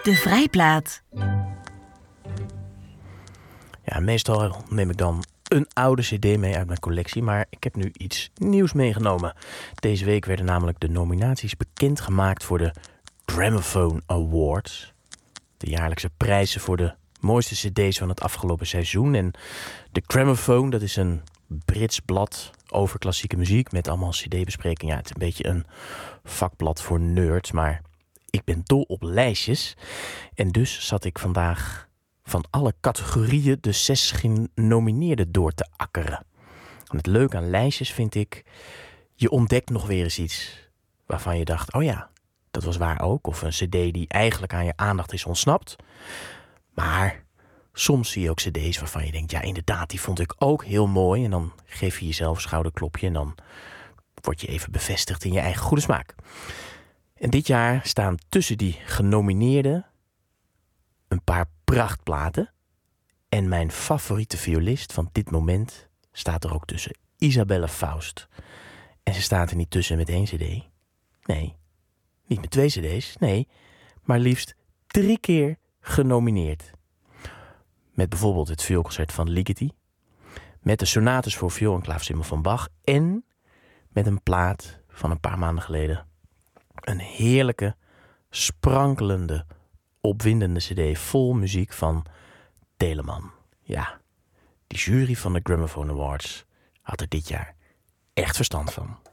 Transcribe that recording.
De Vrijplaat. Ja, meestal neem ik dan een oude cd mee uit mijn collectie, maar ik heb nu iets nieuws meegenomen. Deze week werden namelijk de nominaties bekendgemaakt voor de Gramophone Awards. De jaarlijkse prijzen voor de mooiste cd's van het afgelopen seizoen. En de Gramophone, dat is een Brits blad over klassieke muziek met allemaal cd-besprekingen. Ja, het is een beetje een vakblad voor nerds, maar ik ben dol op lijstjes. En dus zat ik vandaag van alle categorieën de 6 genomineerden door te akkeren. En het leuke aan lijstjes vind ik, je ontdekt nog weer eens iets waarvan je dacht, oh ja, dat was waar ook. Of een cd die eigenlijk aan je aandacht is ontsnapt. Maar soms zie je ook cd's waarvan je denkt, ja inderdaad, die vond ik ook heel mooi. En dan geef je jezelf een schouderklopje en dan word je even bevestigd in je eigen goede smaak. En dit jaar staan tussen die genomineerden een paar prachtplaten. En mijn favoriete violist van dit moment staat er ook tussen. Isabelle Faust. En ze staat er niet tussen met 1 cd. Nee, niet met 2 cd's. Nee, maar liefst 3 keer genomineerd. Met bijvoorbeeld het vioolconcert van Ligeti. Met de sonates voor viool en klaversymbol van Bach. En met een plaat van een paar maanden geleden. Een heerlijke, sprankelende, opwindende cd vol muziek van Telemann. Ja, die jury van de Gramophone Awards had er dit jaar echt verstand van.